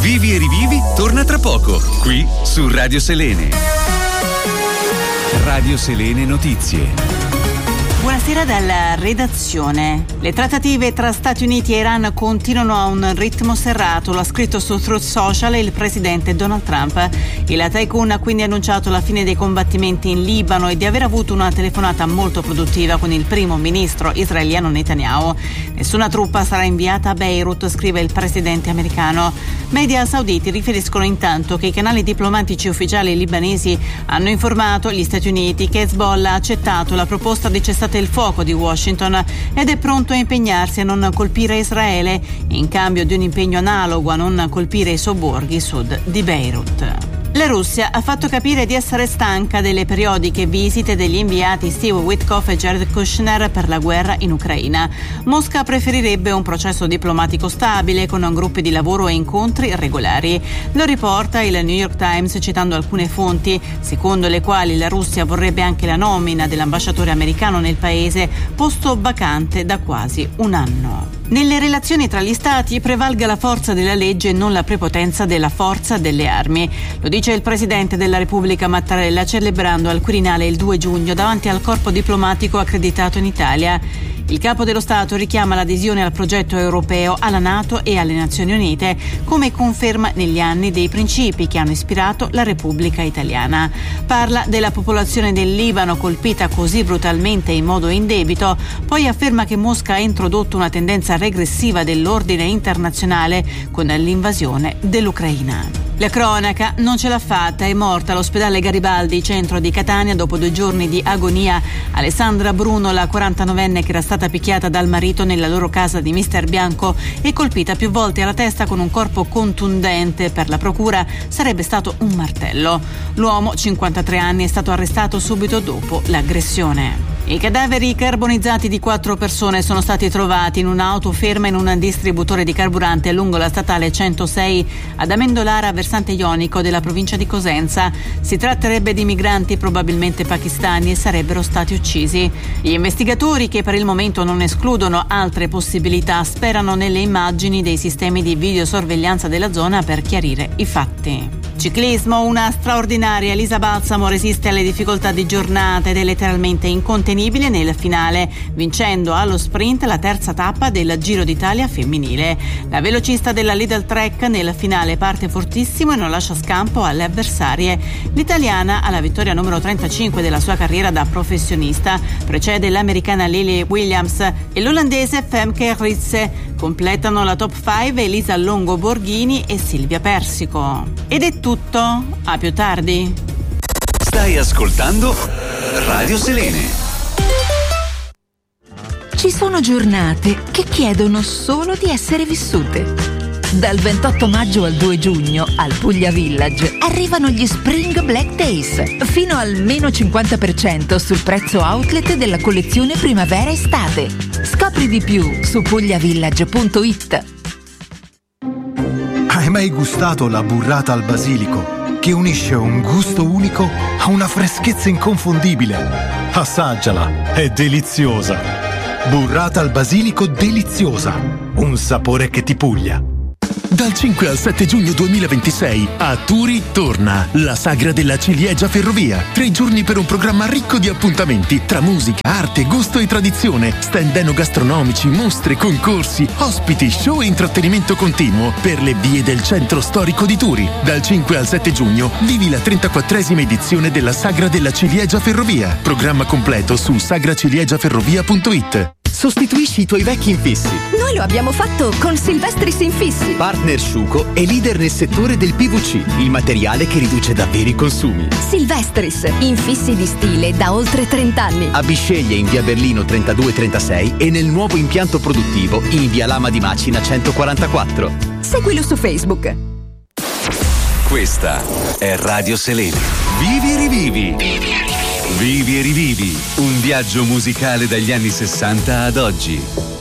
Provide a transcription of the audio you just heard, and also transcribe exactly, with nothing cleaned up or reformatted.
Vivi e rivivi torna tra poco, qui su Radio Selene. Radio Selene Notizie. Buonasera dalla redazione. Le trattative tra Stati Uniti e Iran continuano a un ritmo serrato, lo ha scritto su Truth Social il presidente Donald Trump. Il tycoon ha quindi annunciato la fine dei combattimenti in Libano e di aver avuto una telefonata molto produttiva con il primo ministro israeliano Netanyahu. Nessuna truppa sarà inviata a Beirut, scrive il presidente americano. Media sauditi riferiscono intanto che i canali diplomatici ufficiali libanesi hanno informato gli Stati Uniti che Hezbollah ha accettato la proposta di cessate il fuoco di Washington ed è pronto a impegnarsi a non colpire Israele in cambio di un impegno analogo a non colpire i sobborghi sud di Beirut. La Russia ha fatto capire di essere stanca delle periodiche visite degli inviati Steve Witkoff e Jared Kushner per la guerra in Ucraina. Mosca preferirebbe un processo diplomatico stabile con gruppi di lavoro e incontri regolari. Lo riporta il New York Times citando alcune fonti, secondo le quali la Russia vorrebbe anche la nomina dell'ambasciatore americano nel paese, posto vacante da quasi un anno. Nelle relazioni tra gli stati prevalga la forza della legge e non la prepotenza della forza delle armi. Lo dice il presidente della Repubblica Mattarella celebrando al Quirinale il due giugno davanti al corpo diplomatico accreditato in Italia. Il capo dello Stato richiama l'adesione al progetto europeo, alla NATO e alle Nazioni Unite come conferma negli anni dei principi che hanno ispirato la Repubblica Italiana. Parla della popolazione del Libano colpita così brutalmente in modo indebito, poi afferma che Mosca ha introdotto una tendenza regressiva dell'ordine internazionale con l'invasione dell'Ucraina. La cronaca non ce l'ha fatta, è morta all'ospedale Garibaldi, centro di Catania, dopo due giorni di agonia. Alessandra Bruno, la quarantanovenne che era stata picchiata dal marito nella loro casa di Mister Bianco e colpita più volte alla testa con un corpo contundente, per la procura sarebbe stato un martello. L'uomo, cinquantatré anni, è stato arrestato subito dopo l'aggressione. I cadaveri carbonizzati di quattro persone sono stati trovati in un'auto ferma in un distributore di carburante lungo la statale centosei ad Amendolara, versante ionico della provincia di Cosenza. Si tratterebbe di migranti probabilmente pakistani e sarebbero stati uccisi. Gli investigatori, che per il momento non escludono altre possibilità, sperano nelle immagini dei sistemi di videosorveglianza della zona per chiarire i fatti. Ciclismo, una straordinaria Elisa Balsamo resiste alle difficoltà di giornata ed è letteralmente incontenibile nel finale, vincendo allo sprint la terza tappa del Giro d'Italia femminile. La velocista della Lidl Trek nel finale parte fortissimo e non lascia scampo alle avversarie. L'italiana ha la vittoria numero trentacinque della sua carriera da professionista, precede l'americana Lily Williams e l'olandese Femke Ritze. Completano la top cinque Elisa Longo Borghini e Silvia Persico. Ed è tutto, a più tardi. Stai ascoltando Radio Selene. Ci sono giornate che chiedono solo di essere vissute. Dal ventotto maggio al due giugno al Puglia Village arrivano gli Spring Black Days, fino al meno cinquanta per cento sul prezzo outlet della collezione primavera-estate. Scopri di più su pugliavillage punto it. Hai mai gustato la burrata al basilico, che unisce un gusto unico a una freschezza inconfondibile? Assaggiala, è deliziosa. Burrata al basilico deliziosa, un sapore che ti puglia. Dal cinque al sette giugno duemilaventisei a Turi torna la Sagra della Ciliegia Ferrovia. Tre giorni per un programma ricco di appuntamenti tra musica, arte, gusto e tradizione, stand enogastronomici, mostre, concorsi, ospiti, show e intrattenimento continuo per le vie del centro storico di Turi. Dal cinque al sette giugno vivi la trentaquattresima edizione della Sagra della Ciliegia Ferrovia. Programma completo su sagraciliegiaferrovia punto it. Sostituisci i tuoi vecchi infissi. Noi lo abbiamo fatto con Silvestris Infissi. Partner Sciuco e leader nel settore del P V C, il materiale che riduce davvero i consumi. Silvestris, infissi di stile da oltre trenta anni. A Bisceglie in via Berlino trentadue trentasei e nel nuovo impianto produttivo in via Lama di Macina centoquarantaquattro. Seguilo su Facebook. Questa è Radio Selene. Vivi e rivivi. Vivi e rivivi. Un viaggio musicale dagli anni sessanta ad oggi.